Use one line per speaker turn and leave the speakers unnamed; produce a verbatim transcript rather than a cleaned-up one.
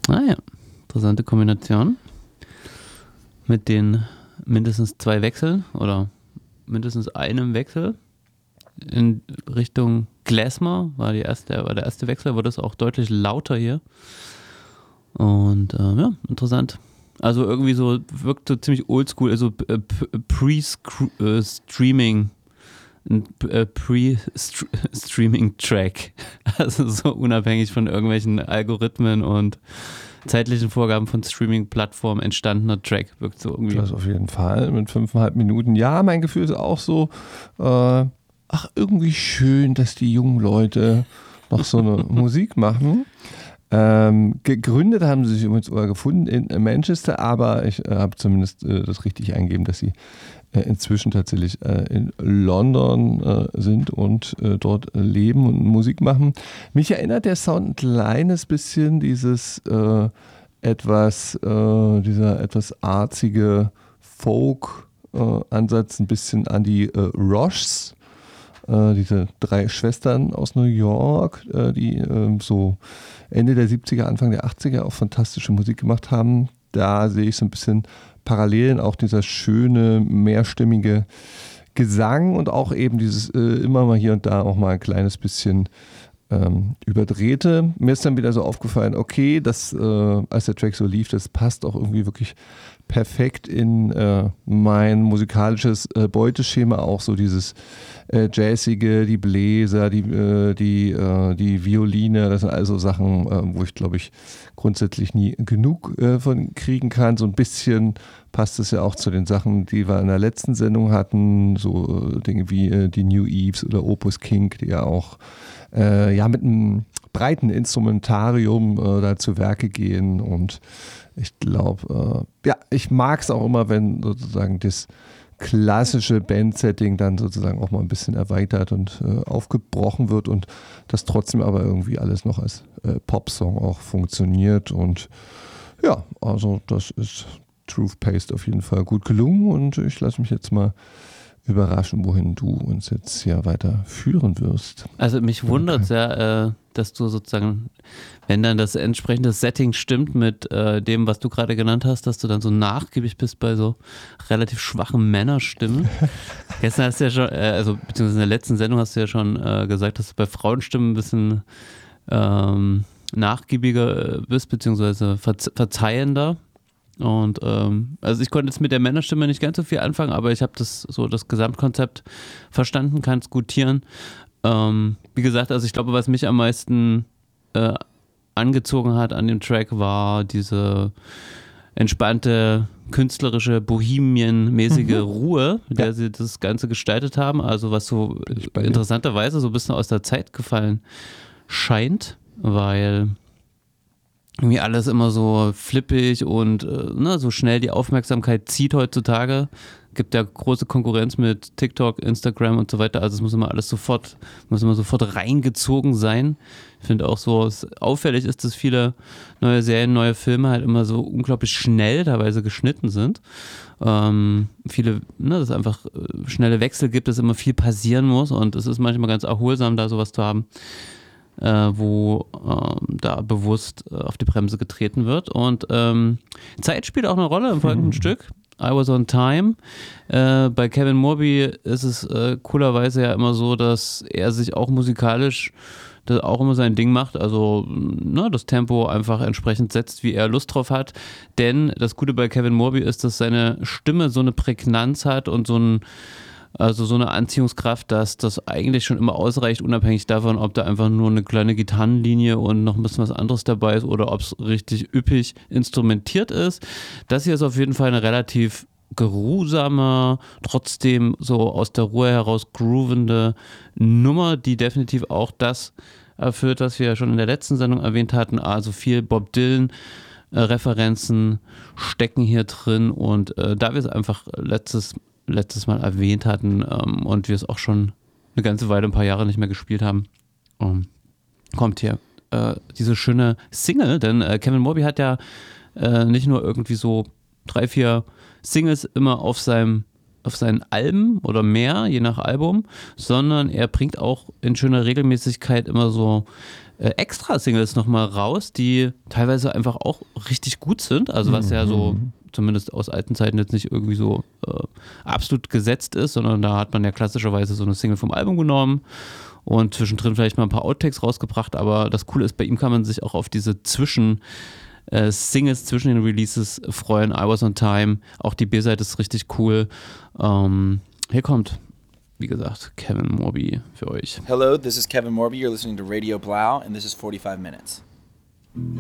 Ah ja, interessante Kombination. Mit den mindestens zwei Wechseln oder mindestens einem Wechsel in Richtung Klezmer war, die erste, war der erste Wechsel, wurde es auch deutlich lauter hier. Und äh, ja, interessant. Also irgendwie so, wirkt so ziemlich oldschool, also äh, Pre-Streaming, ein äh, Pre-Streaming-Track. Also so unabhängig von irgendwelchen Algorithmen und zeitlichen Vorgaben von Streaming-Plattformen entstandener Track. Wirkt so irgendwie.
Das auf jeden Fall, mit fünfeinhalb Minuten. Ja, mein Gefühl ist auch so, äh, ach, irgendwie schön, dass die jungen Leute noch so eine Musik machen. Ähm, gegründet haben sie sich übrigens oder gefunden in Manchester, aber ich äh, habe zumindest äh, das richtig eingegeben, dass sie äh, inzwischen tatsächlich äh, in London äh, sind und äh, dort leben und Musik machen. Mich erinnert der Sound ein kleines bisschen dieses äh, etwas, äh, dieser etwas arzige Folk-Ansatz äh, ein bisschen an die äh, Roches. Diese drei Schwestern aus New York, die ähm, so Ende der siebziger, Anfang der achtziger auch fantastische Musik gemacht haben. Da sehe ich so ein bisschen Parallelen, auch dieser schöne, mehrstimmige Gesang und auch eben dieses äh, immer mal hier und da auch mal ein kleines bisschen ähm, überdrehte. Mir ist dann wieder so aufgefallen, okay, das, äh, als der Track so lief, das passt auch irgendwie wirklich perfekt in äh, mein musikalisches äh, Beuteschema, auch so dieses äh, Jazzige, die Bläser, die, äh, die, äh, die Violine, das sind also Sachen, äh, wo ich glaube ich grundsätzlich nie genug äh, von kriegen kann. So ein bisschen passt es ja auch zu den Sachen, die wir in der letzten Sendung hatten, so äh, Dinge wie äh, die New Eves oder Opus Kink, die ja auch äh, ja mit einem breiten Instrumentarium äh, da zu Werke gehen und ich glaube, äh, ja, ich mag es auch immer, wenn sozusagen das klassische Band-Setting dann sozusagen auch mal ein bisschen erweitert und äh, aufgebrochen wird und das trotzdem aber irgendwie alles noch als äh, Popsong auch funktioniert und ja, also das ist Truth Paste auf jeden Fall gut gelungen und ich lasse mich jetzt mal überraschen, wohin du uns jetzt hier weiter führen wirst.
Also mich wundert es ja, äh, dass du sozusagen, wenn dann das entsprechende Setting stimmt mit äh, dem, was du gerade genannt hast, dass du dann so nachgiebig bist bei so relativ schwachen Männerstimmen. Gestern hast du ja schon, äh, also beziehungsweise in der letzten Sendung hast du ja schon äh, gesagt, dass du bei Frauenstimmen ein bisschen ähm, nachgiebiger bist, beziehungsweise verze- verzeihender. Und ähm, also ich konnte jetzt mit der Männerstimme nicht ganz so viel anfangen, aber ich habe das so das Gesamtkonzept verstanden, kann es gutieren. Ähm, wie gesagt, also ich glaube, was mich am meisten äh, angezogen hat an dem Track, war diese entspannte, künstlerische, bohemienmäßige mhm. Ruhe, mit der ja. sie das Ganze gestaltet haben. Also was so interessanterweise so ein bisschen aus der Zeit gefallen scheint, weil irgendwie alles immer so flippig und äh, ne, so schnell die Aufmerksamkeit zieht heutzutage. Gibt ja große Konkurrenz mit TikTok, Instagram und so weiter. Also es muss immer alles sofort, muss immer sofort reingezogen sein. Ich finde auch so, es auffällig ist, dass viele neue Serien, neue Filme halt immer so unglaublich schnell teilweise geschnitten sind. Ähm, viele, ne, dass es einfach äh, schnelle Wechsel gibt, dass immer viel passieren muss und es ist manchmal ganz erholsam, da sowas zu haben. Äh, wo ähm, da bewusst äh, auf die Bremse getreten wird. Und ähm, Zeit spielt auch eine Rolle im folgenden mhm. Stück. I Was On Time. Äh, bei Kevin Morby ist es äh, coolerweise ja immer so, dass er sich auch musikalisch das auch immer sein Ding macht, also ne, das Tempo einfach entsprechend setzt, wie er Lust drauf hat. Denn das Gute bei Kevin Morby ist, dass seine Stimme so eine Prägnanz hat und so ein Also so eine Anziehungskraft, dass das eigentlich schon immer ausreicht, unabhängig davon, ob da einfach nur eine kleine Gitarrenlinie und noch ein bisschen was anderes dabei ist oder ob es richtig üppig instrumentiert ist. Das hier ist auf jeden Fall eine relativ geruhsame, trotzdem so aus der Ruhe heraus groovende Nummer, die definitiv auch das erfüllt, was wir ja schon in der letzten Sendung erwähnt hatten. Also viel Bob Dylan Referenzen stecken hier drin und äh, da wir es einfach letztes letztes Mal erwähnt hatten ähm, und wir es auch schon eine ganze Weile, ein paar Jahre nicht mehr gespielt haben, ähm, kommt hier äh, diese schöne Single, denn äh, Kevin Morby hat ja äh, nicht nur irgendwie so drei, vier Singles immer auf seinem auf seinen Alben oder mehr, je nach Album, sondern er bringt auch in schöner Regelmäßigkeit immer so äh, Extra-Singles nochmal raus, die teilweise einfach auch richtig gut sind. Also was mhm. ja so, zumindest aus alten Zeiten jetzt nicht irgendwie so äh, absolut gesetzt ist, sondern da hat man ja klassischerweise so eine Single vom Album genommen und zwischendrin vielleicht mal ein paar Outtakes rausgebracht. Aber das Coole ist, bei ihm kann man sich auch auf diese Zwischen- Äh, Singles zwischen den Releases freuen. I Was On Time, auch die B-Seite ist richtig cool. Ähm, hier kommt, wie gesagt, Kevin Morby für euch.
Hello, this is Kevin Morby. You're listening to Radio Blau and this is forty-five minutes.